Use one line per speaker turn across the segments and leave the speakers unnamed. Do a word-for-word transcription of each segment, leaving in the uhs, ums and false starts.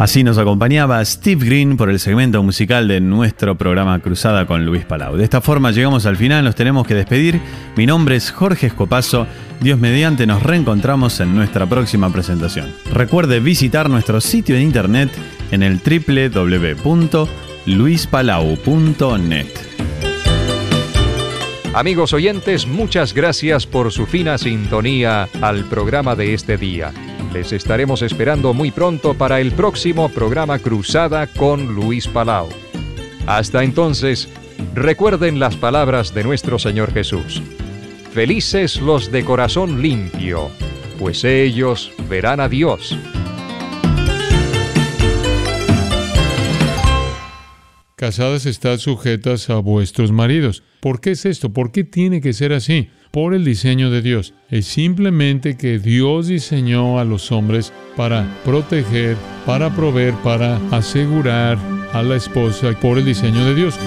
Así nos acompañaba Steve Green por el segmento musical de nuestro programa Cruzada con Luis Palau. De esta forma llegamos al final, nos tenemos que despedir. Mi nombre es Jorge Escopazo. Dios mediante, nos reencontramos en nuestra próxima presentación. Recuerde visitar nuestro sitio de internet en el doble u doble u doble u punto luis palau punto net.
Amigos oyentes, muchas gracias por su fina sintonía al programa de este día. Les estaremos esperando muy pronto para el próximo programa Cruzada con Luis Palau. Hasta entonces, recuerden las palabras de nuestro Señor Jesús. Felices los de corazón limpio, pues ellos verán a Dios.
Casadas, estad sujetas a vuestros maridos. ¿Por qué es esto? ¿Por qué tiene que ser así? Por el diseño de Dios. Es simplemente que Dios diseñó a los hombres para proteger, para proveer, para asegurar a la esposa por el diseño de Dios.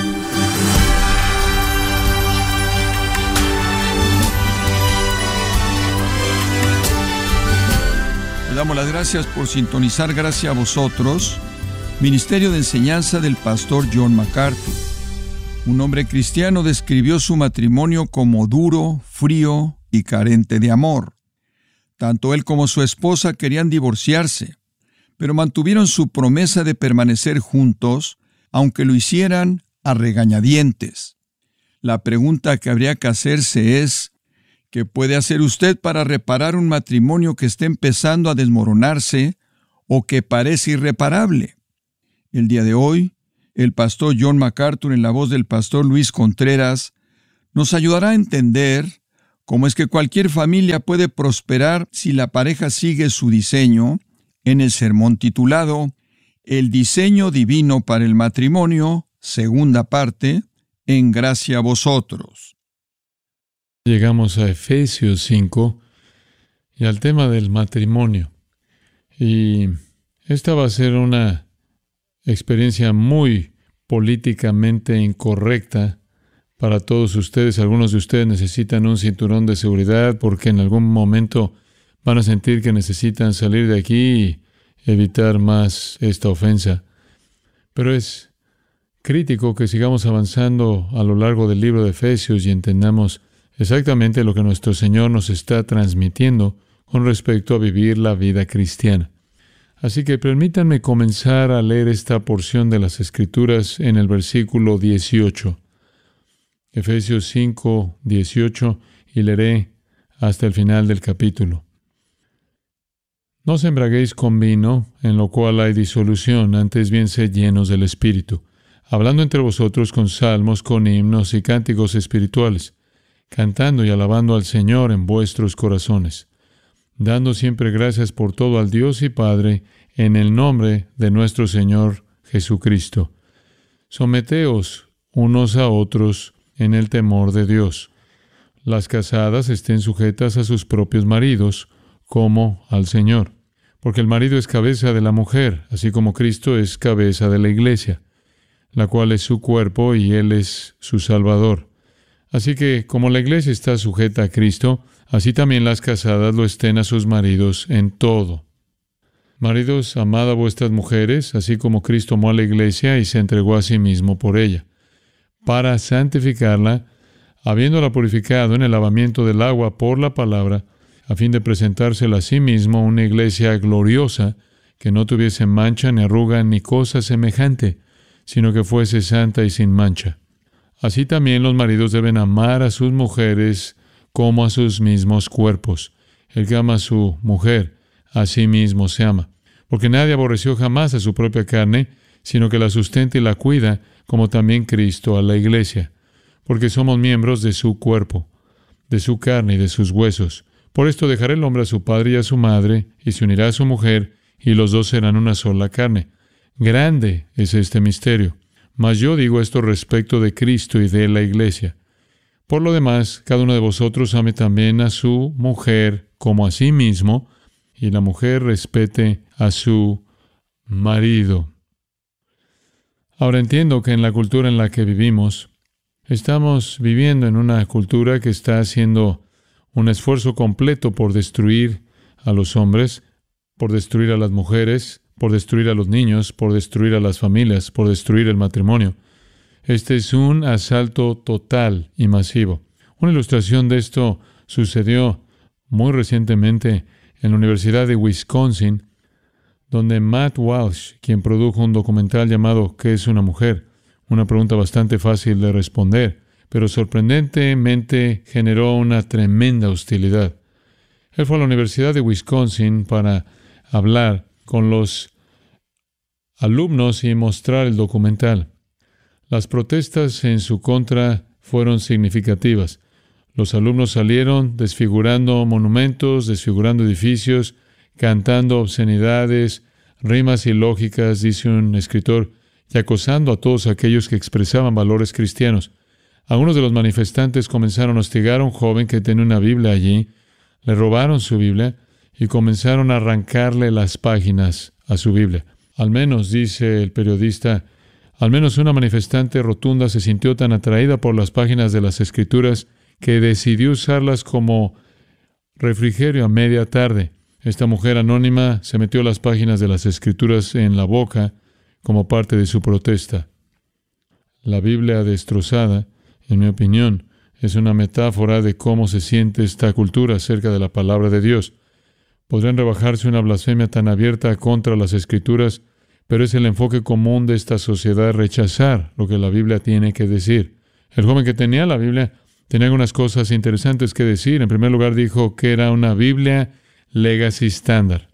Le damos las gracias por sintonizar. Gracias a vosotros. Ministerio de Enseñanza del Pastor John MacArthur. Un hombre cristiano describió su matrimonio como duro, frío y carente de amor. Tanto él como su esposa querían divorciarse, pero mantuvieron su promesa de permanecer juntos, aunque lo hicieran a regañadientes. La pregunta que habría que hacerse es, ¿qué puede hacer usted para reparar un matrimonio que está empezando a desmoronarse o que parece irreparable? El día de hoy, el pastor John MacArthur, en la voz del pastor Luis Contreras, nos ayudará a entender cómo es que cualquier familia puede prosperar si la pareja sigue su diseño, en el sermón titulado El diseño divino para el matrimonio, segunda parte, en gracia a vosotros.
Llegamos a Efesios cinco y al tema del matrimonio. Y esta va a ser una experiencia muy políticamente incorrecta para todos ustedes. Algunos de ustedes necesitan un cinturón de seguridad porque en algún momento van a sentir que necesitan salir de aquí y evitar más esta ofensa. Pero es crítico que sigamos avanzando a lo largo del libro de Efesios y entendamos exactamente lo que nuestro Señor nos está transmitiendo con respecto a vivir la vida cristiana. Así que permítanme comenzar a leer esta porción de las Escrituras en el versículo dieciocho. Efesios cinco, dieciocho, y leeré hasta el final del capítulo. No os embraguéis con vino, en lo cual hay disolución, antes bien sed llenos del Espíritu, hablando entre vosotros con salmos, con himnos y cánticos espirituales, cantando y alabando al Señor en vuestros corazones, dando siempre gracias por todo al Dios y Padre, en el nombre de nuestro Señor Jesucristo. Someteos unos a otros en el temor de Dios. Las casadas estén sujetas a sus propios maridos, como al Señor. Porque el marido es cabeza de la mujer, así como Cristo es cabeza de la iglesia, la cual es su cuerpo y Él es su Salvador. Así que, como la iglesia está sujeta a Cristo, así también las casadas lo estén a sus maridos en todo. Maridos, amad a vuestras mujeres, así como Cristo amó a la iglesia y se entregó a sí mismo por ella, para santificarla, habiéndola purificado en el lavamiento del agua por la palabra, a fin de presentársela a sí mismo una iglesia gloriosa, que no tuviese mancha, ni arruga, ni cosa semejante, sino que fuese santa y sin mancha. Así también los maridos deben amar a sus mujeres como a sus mismos cuerpos. El que ama a su mujer, a sí mismo se ama. Porque nadie aborreció jamás a su propia carne, sino que la sustenta y la cuida, como también Cristo a la iglesia. Porque somos miembros de su cuerpo, de su carne y de sus huesos. Por esto dejará el hombre a su padre y a su madre, y se unirá a su mujer, y los dos serán una sola carne. Grande es este misterio. Mas yo digo esto respecto de Cristo y de la iglesia. Por lo demás, cada uno de vosotros ame también a su mujer como a sí mismo, y la mujer respete a su marido. Ahora entiendo que en la cultura en la que vivimos, estamos viviendo en una cultura que está haciendo un esfuerzo completo por destruir a los hombres, por destruir a las mujeres, por destruir a los niños, por destruir a las familias, por destruir el matrimonio. Este es un asalto total y masivo. Una ilustración de esto sucedió muy recientemente en la Universidad de Wisconsin, donde Matt Walsh, quien produjo un documental llamado ¿Qué es una mujer? Una pregunta bastante fácil de responder, pero sorprendentemente generó una tremenda hostilidad. Él fue a la Universidad de Wisconsin para hablar con los alumnos y mostrar el documental. Las protestas en su contra fueron significativas. Los alumnos salieron desfigurando monumentos, desfigurando edificios, cantando obscenidades, rimas ilógicas, dice un escritor, y acosando a todos aquellos que expresaban valores cristianos. Algunos de los manifestantes comenzaron a hostigar a un joven que tenía una Biblia allí, le robaron su Biblia y comenzaron a arrancarle las páginas a su Biblia. Al menos, dice el periodista, al menos una manifestante rotunda se sintió tan atraída por las páginas de las Escrituras que decidió usarlas como refrigerio a media tarde. Esta mujer anónima se metió las páginas de las Escrituras en la boca como parte de su protesta. La Biblia destrozada, en mi opinión, es una metáfora de cómo se siente esta cultura acerca de la palabra de Dios. Podrían rebajarse una blasfemia tan abierta contra las Escrituras, pero es el enfoque común de esta sociedad rechazar lo que la Biblia tiene que decir. El joven que tenía la Biblia tenía algunas cosas interesantes que decir. En primer lugar, dijo que era una Biblia Legacy Standard.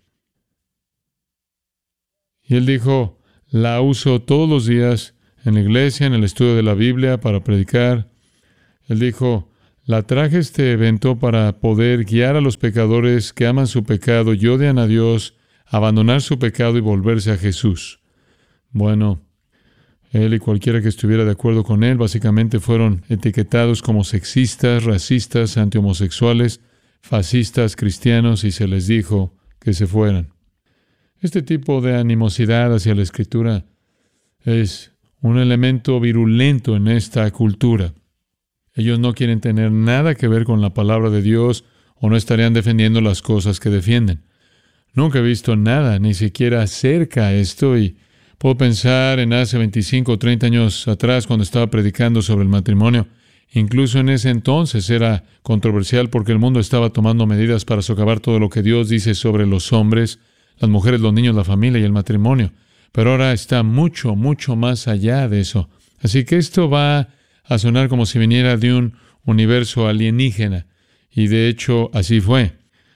Y él dijo, la uso todos los días en la iglesia, en el estudio de la Biblia, para predicar. Él dijo, la traje a este evento para poder guiar a los pecadores que aman su pecado y odian a Dios, abandonar su pecado y volverse a Jesús. Bueno, él y cualquiera que estuviera de acuerdo con él básicamente fueron etiquetados como sexistas, racistas, antihomosexuales, fascistas, cristianos, y se les dijo que se fueran. Este tipo de animosidad hacia la Escritura es un elemento virulento en esta cultura. Ellos no quieren tener nada que ver con la palabra de Dios o no estarían defendiendo las cosas que defienden. Nunca he visto nada, ni siquiera cerca a esto, y puedo pensar en hace veinticinco o treinta años atrás cuando estaba predicando sobre el matrimonio. Incluso en ese entonces era controversial porque el mundo estaba tomando medidas para socavar todo lo que Dios dice sobre los hombres, las mujeres, los niños, la familia y el matrimonio. Pero ahora está mucho, mucho más allá de eso. Así que esto va a sonar como si viniera de un universo alienígena. Y de hecho, así fue.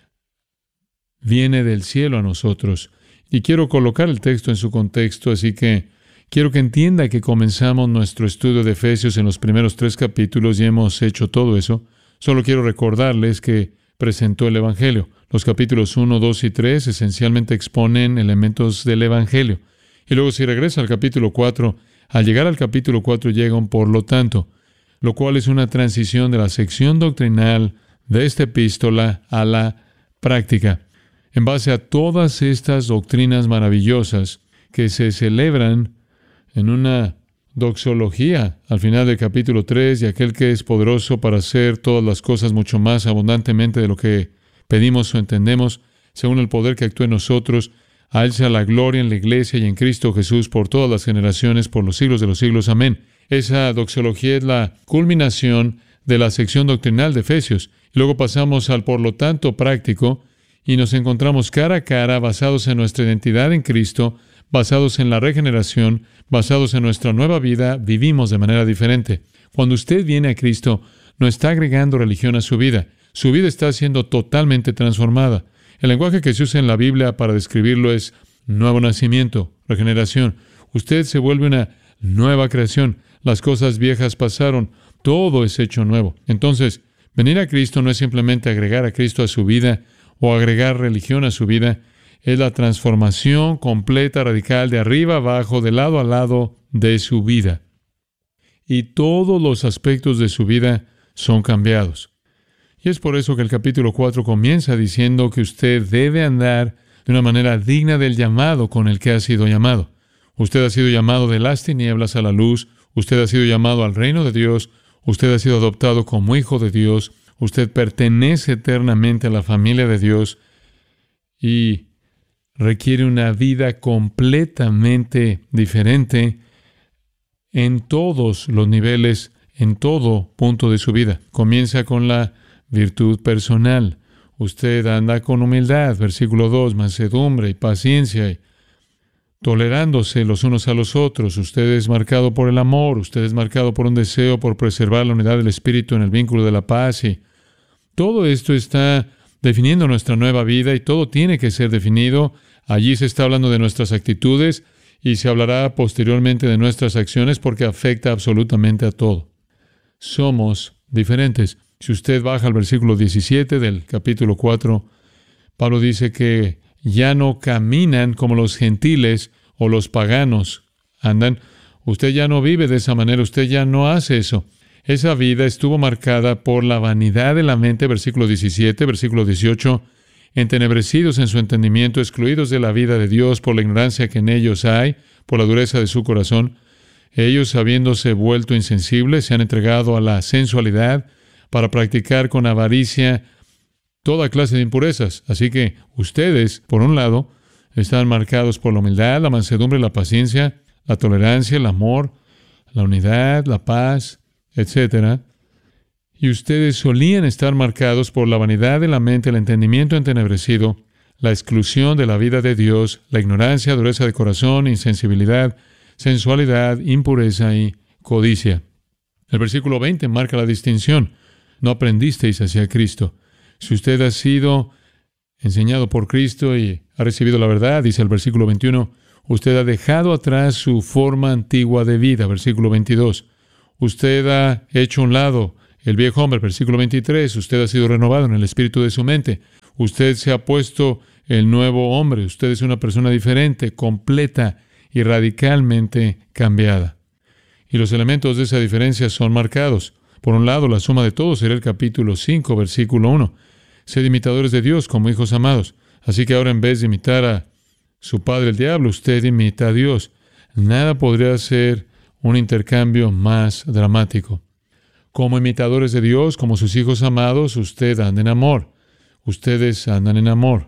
Viene del cielo a nosotros. Y quiero colocar el texto en su contexto, así que quiero que entienda que comenzamos nuestro estudio de Efesios en los primeros tres capítulos y hemos hecho todo eso. Solo quiero recordarles que presentó el Evangelio. Los capítulos uno, dos y tres esencialmente exponen elementos del Evangelio. Y luego si regresa al capítulo cuatro, al llegar al capítulo cuatro llega un por lo tanto, lo cual es una transición de la sección doctrinal de esta epístola a la práctica. En base a todas estas doctrinas maravillosas que se celebran en una doxología al final del capítulo tres, y aquel que es poderoso para hacer todas las cosas mucho más abundantemente de lo que pedimos o entendemos, según el poder que actúa en nosotros, a Él sea la gloria en la iglesia y en Cristo Jesús por todas las generaciones, por los siglos de los siglos. Amén. Esa doxología es la culminación de la sección doctrinal de Efesios. Y luego pasamos al por lo tanto práctico y nos encontramos cara a cara basados en nuestra identidad en Cristo, basados en la regeneración, basados en nuestra nueva vida, vivimos de manera diferente. Cuando usted viene a Cristo, no está agregando religión a su vida. Su vida está siendo totalmente transformada. El lenguaje que se usa en la Biblia para describirlo es nuevo nacimiento, regeneración. Usted se vuelve una nueva creación. Las cosas viejas pasaron, todo es hecho nuevo. Entonces, venir a Cristo no es simplemente agregar a Cristo a su vida o agregar religión a su vida. Es la transformación completa, radical, de arriba a abajo, de lado a lado de su vida. Y todos los aspectos de su vida son cambiados. Y es por eso que el capítulo cuatro comienza diciendo que usted debe andar de una manera digna del llamado con el que ha sido llamado. Usted ha sido llamado de las tinieblas a la luz. Usted ha sido llamado al reino de Dios. Usted ha sido adoptado como hijo de Dios. Usted pertenece eternamente a la familia de Dios. Y requiere una vida completamente diferente en todos los niveles, en todo punto de su vida. Comienza con la virtud personal. Usted anda con humildad, versículo dos, mansedumbre y paciencia, y tolerándose los unos a los otros. Usted es marcado por el amor, usted es marcado por un deseo por preservar la unidad del Espíritu en el vínculo de la paz, y todo esto está definiendo nuestra nueva vida, y todo tiene que ser definido. Allí se está hablando de nuestras actitudes, y se hablará posteriormente de nuestras acciones, porque afecta absolutamente a todo. Somos diferentes. Si usted baja al versículo diecisiete del capítulo cuatro, Pablo dice que ya no caminan como los gentiles o los paganos andan. Usted ya no vive de esa manera, usted ya no hace eso. Esa vida estuvo marcada por la vanidad de la mente, versículo diecisiete, versículo dieciocho, entenebrecidos en su entendimiento, excluidos de la vida de Dios por la ignorancia que en ellos hay, por la dureza de su corazón. Ellos, habiéndose vuelto insensibles, se han entregado a la sensualidad para practicar con avaricia toda clase de impurezas. Así que ustedes, por un lado, están marcados por la humildad, la mansedumbre, la paciencia, la tolerancia, el amor, la unidad, la paz, etcétera. Y ustedes solían estar marcados por la vanidad de la mente, el entendimiento entenebrecido, la exclusión de la vida de Dios, la ignorancia, dureza de corazón, insensibilidad, sensualidad, impureza y codicia. El versículo veinte marca la distinción. No aprendisteis hacia Cristo. Si usted ha sido enseñado por Cristo y ha recibido la verdad, dice el versículo veintiuno, usted ha dejado atrás su forma antigua de vida, versículo veintidós. Usted ha hecho a un lado el viejo hombre, versículo veintitrés. Usted ha sido renovado en el espíritu de su mente. Usted se ha puesto el nuevo hombre. Usted es una persona diferente, completa y radicalmente cambiada. Y los elementos de esa diferencia son marcados. Por un lado, la suma de todo será el capítulo cinco, versículo uno. Sed imitadores de Dios como hijos amados. Así que ahora, en vez de imitar a su padre el diablo, usted imita a Dios. Nada podría ser un intercambio más dramático. Como imitadores de Dios, como sus hijos amados, usted anda en amor. Ustedes andan en amor.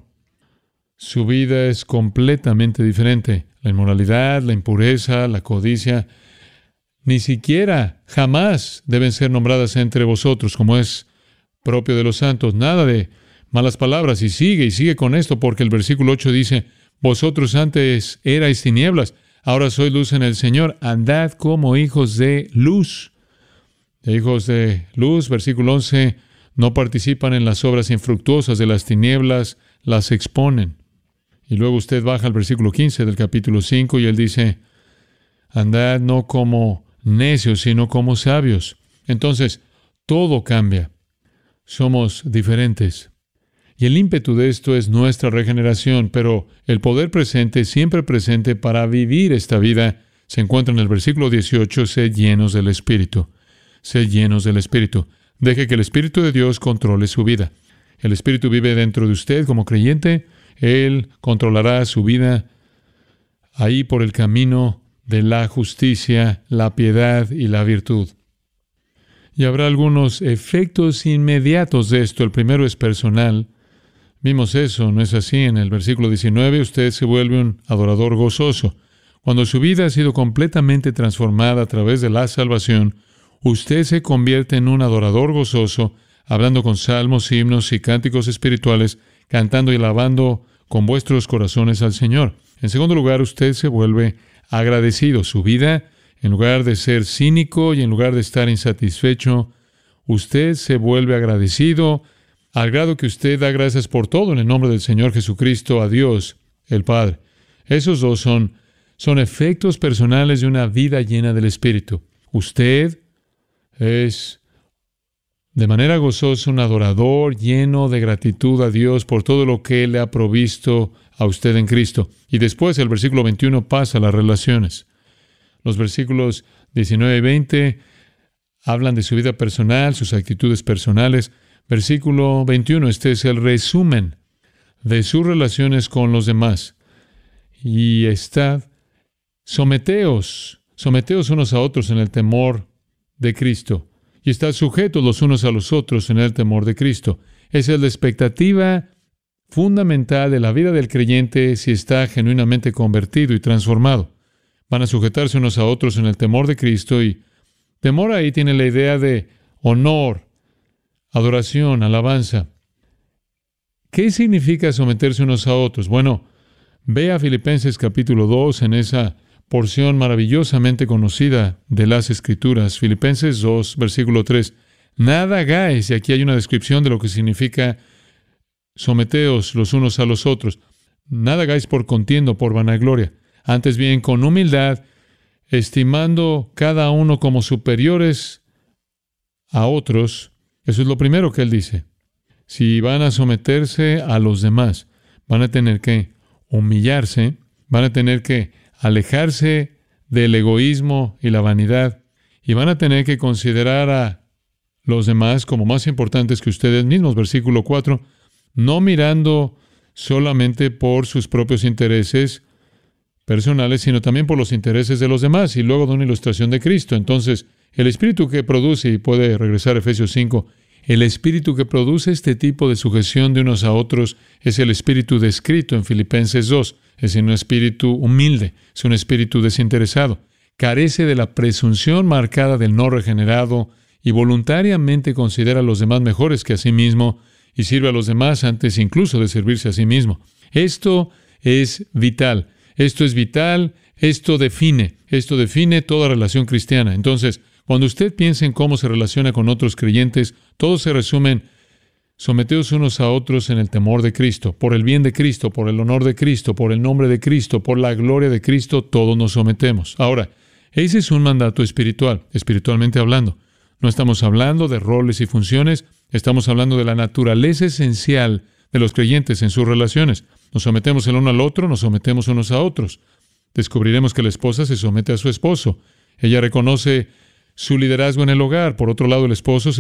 Su vida es completamente diferente. La inmoralidad, la impureza, la codicia, ni siquiera, jamás deben ser nombradas entre vosotros, como es propio de los santos. Nada de malas palabras. Y sigue, y sigue con esto, porque el versículo ocho dice, vosotros antes erais tinieblas, ahora sois luz en el Señor. Andad como hijos de luz. De hijos de luz, versículo once, no participan en las obras infructuosas de las tinieblas, las exponen. Y luego usted baja al versículo quince del capítulo cinco, y él dice, andad no como necios, sino como sabios. Entonces, todo cambia. Somos diferentes. Y el ímpetu de esto es nuestra regeneración, pero el poder presente, siempre presente para vivir esta vida, se encuentra en el versículo dieciocho, sed llenos del Espíritu. Sed llenos del Espíritu. Deje que el Espíritu de Dios controle su vida. El Espíritu vive dentro de usted como creyente. Él controlará su vida ahí por el camino de la justicia, la piedad y la virtud. Y habrá algunos efectos inmediatos de esto. El primero es personal. Vimos eso, ¿no es así? En el versículo diecinueve, usted se vuelve un adorador gozoso. Cuando su vida ha sido completamente transformada a través de la salvación, usted se convierte en un adorador gozoso, hablando con salmos, himnos y cánticos espirituales, cantando y alabando con vuestros corazones al Señor. En segundo lugar, usted se vuelve agradecido. Su vida, en lugar de ser cínico y en lugar de estar insatisfecho, usted se vuelve agradecido al grado que usted da gracias por todo en el nombre del Señor Jesucristo a Dios, el Padre. Esos dos son, son efectos personales de una vida llena del Espíritu. Usted es de manera gozosa un adorador lleno de gratitud a Dios por todo lo que Él le ha provisto a usted en Cristo. Y después el versículo veintiuno pasa a las relaciones. Los versículos diecinueve y veinte hablan de su vida personal, sus actitudes personales. Versículo veintiuno, este es el resumen de sus relaciones con los demás. Y estad, someteos, someteos unos a otros en el temor de Cristo. Y estad sujetos los unos a los otros en el temor de Cristo. Esa es la expectativa fundamental de la vida del creyente si está genuinamente convertido y transformado. Van a sujetarse unos a otros en el temor de Cristo, y temor ahí tiene la idea de honor, adoración, alabanza. ¿Qué significa someterse unos a otros? Bueno, ve a Filipenses capítulo dos en esa porción maravillosamente conocida de las Escrituras. Filipenses dos, versículo tres. Nada hagáis, y aquí hay una descripción de lo que significa someteos los unos a los otros. Nada hagáis por contienda o por vanagloria. Antes bien, con humildad, estimando cada uno como superiores a otros. Eso es lo primero que él dice. Si van a someterse a los demás, van a tener que humillarse, van a tener que alejarse del egoísmo y la vanidad, y van a tener que considerar a los demás como más importantes que ustedes mismos. Versículo cuatro, no mirando solamente por sus propios intereses personales, sino también por los intereses de los demás, y luego de una ilustración de Cristo. Entonces, el espíritu que produce, y puede regresar a Efesios cinco, el espíritu que produce este tipo de sujeción de unos a otros es el espíritu descrito en Filipenses dos. Es un espíritu humilde, es un espíritu desinteresado. Carece de la presunción marcada del no regenerado y voluntariamente considera a los demás mejores que a sí mismo y sirve a los demás antes incluso de servirse a sí mismo. Esto es vital. Esto es vital. Esto define. Esto define toda relación cristiana. Entonces, cuando usted piensa en cómo se relaciona con otros creyentes, todo se resume en someteos unos a otros en el temor de Cristo, por el bien de Cristo, por el honor de Cristo, por el nombre de Cristo, por la gloria de Cristo, todos nos sometemos. Ahora, ese es un mandato espiritual, espiritualmente hablando. No estamos hablando de roles y funciones, estamos hablando de la naturaleza esencial de los creyentes en sus relaciones. Nos sometemos el uno al otro, nos sometemos unos a otros. Descubriremos que la esposa se somete a su esposo. Ella reconoce su liderazgo en el hogar. Por otro lado, el esposo se